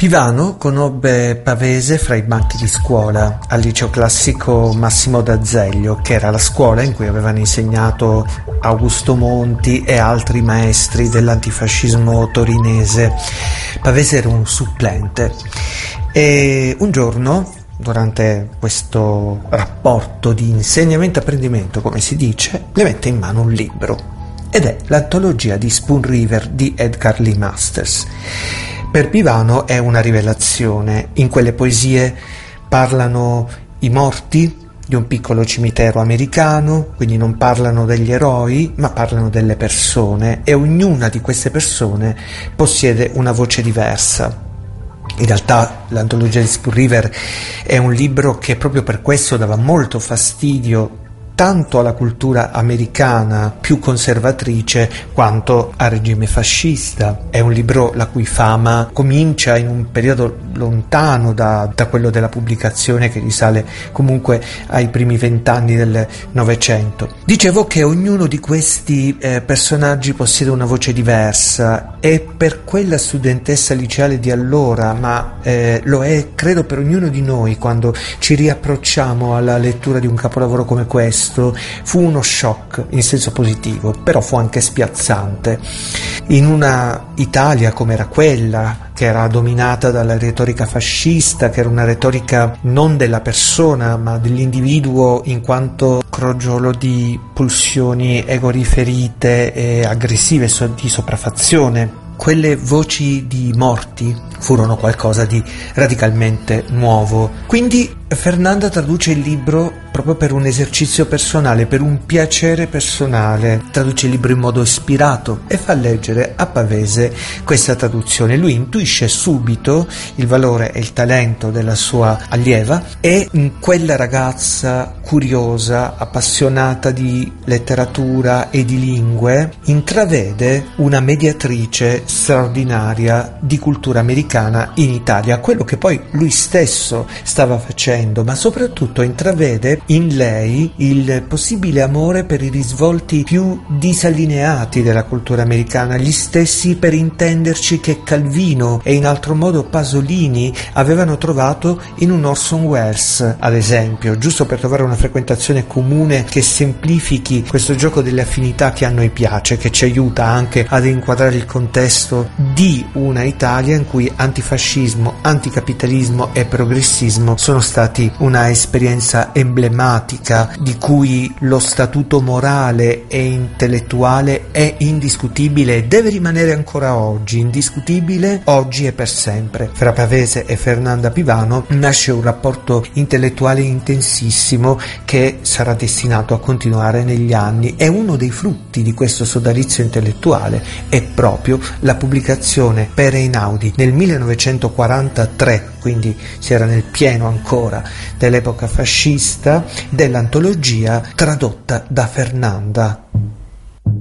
Pivano conobbe Pavese fra i banchi di scuola al liceo classico Massimo d'Azeglio, che era la scuola in cui avevano insegnato Augusto Monti e altri maestri dell'antifascismo torinese. Pavese era un supplente e un giorno, durante questo rapporto di insegnamento-apprendimento, come si dice, le mette in mano un libro, ed è l'antologia di Spoon River di Edgar Lee Masters. Per Pivano è una rivelazione. In quelle poesie parlano i morti di un piccolo cimitero americano, quindi non parlano degli eroi, ma parlano delle persone, e ognuna di queste persone possiede una voce diversa. In realtà l'antologia di Spoon River è un libro che proprio per questo dava molto fastidio tanto alla cultura americana più conservatrice quanto al regime fascista. È un libro la cui fama comincia in un periodo lontano da quello della pubblicazione, che risale comunque ai primi 20 anni del Novecento. Dicevo che ognuno di questi personaggi possiede una voce diversa, e per quella studentessa liceale di allora, ma lo è credo per ognuno di noi quando ci riapprocciamo alla lettura di un capolavoro come questo. Fu uno shock in senso positivo, però fu anche spiazzante. In una Italia come era quella, che era dominata dalla retorica fascista, che era una retorica non della persona ma dell'individuo in quanto crogiolo di pulsioni egoriferite e aggressive di sopraffazione, quelle voci di morti furono qualcosa di radicalmente nuovo. Quindi Fernanda traduce il libro proprio per un esercizio personale, per un piacere personale. Traduce il libro in modo ispirato e fa leggere a Pavese questa traduzione. Lui intuisce subito il valore e il talento della sua allieva, e in quella ragazza curiosa, appassionata di letteratura e di lingue, intravede una mediatrice straordinaria di cultura americana in Italia, quello che poi lui stesso stava facendo, ma soprattutto intravede in lei il possibile amore per i risvolti più disallineati della cultura americana, gli stessi, per intenderci, che Calvino e in altro modo Pasolini avevano trovato in un Orson Welles, ad esempio, giusto per trovare una frequentazione comune che semplifichi questo gioco delle affinità che a noi piace, che ci aiuta anche ad inquadrare il contesto di una Italia in cui antifascismo, anticapitalismo e progressismo sono stati una esperienza emblematica, di cui lo statuto morale e intellettuale è indiscutibile e deve rimanere ancora oggi indiscutibile, oggi e per sempre. Fra Pavese e Fernanda Pivano nasce un rapporto intellettuale intensissimo che sarà destinato a continuare negli anni, e uno dei frutti di questo sodalizio intellettuale è proprio la pubblicazione per Einaudi nel 1943, quindi si era nel pieno ancora dell'epoca fascista, dell'antologia tradotta da Fernanda.